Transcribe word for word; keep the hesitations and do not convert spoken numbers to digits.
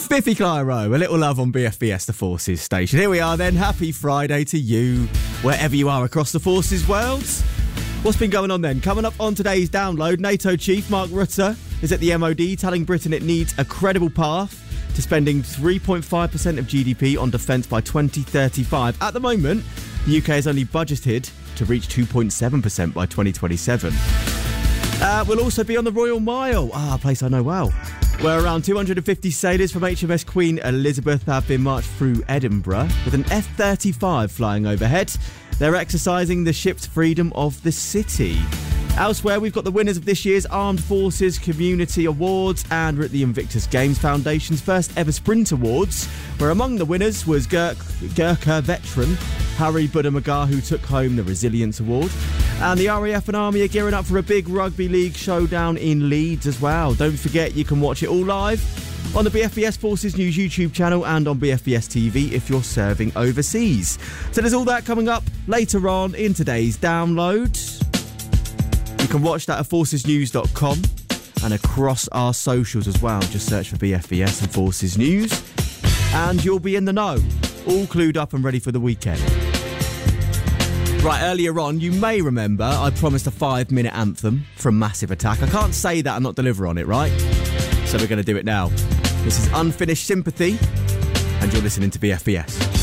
Biffy Clyro, a little love on B F B S, the Forces station. Here we are then. Happy Friday to you, wherever you are across the Forces world. What's been going on then? Coming up on today's download, NATO chief Mark Rutte is at the M O D telling Britain it needs a credible path to spending three point five percent of G D P on defence by twenty thirty-five. At the moment, the U K is only budgeted to reach two point seven percent by twenty twenty-seven. Uh, we'll also be on the Royal Mile, ah, a place I know well, where around two hundred fifty sailors from H M S Queen Elizabeth have been marched through Edinburgh with an F thirty-five flying overhead. They're exercising the ship's freedom of the city. Elsewhere, we've got the winners of this year's Armed Forces Community Awards, and we're at the Invictus Games Foundation's first ever Sprint Awards, where among the winners was Gurk, Gurkha veteran Harry Buddha-Magar, who took home the Resilience Award. And the R A F and Army are gearing up for a big rugby league showdown in Leeds as well. Don't forget, you can watch it all live on the B F B S Forces News YouTube channel and on B F B S T V if you're serving overseas. So there's all that coming up later on in today's download. You can watch that at forces news dot com and across our socials as well. Just search for B F B S and Forces News and you'll be in the know, all clued up and ready for the weekend. Right, earlier on, you may remember I promised a five-minute anthem from Massive Attack. I can't say that and not deliver on it, right? So we're going to do it now. This is Unfinished Sympathy, and you're listening to B F B S.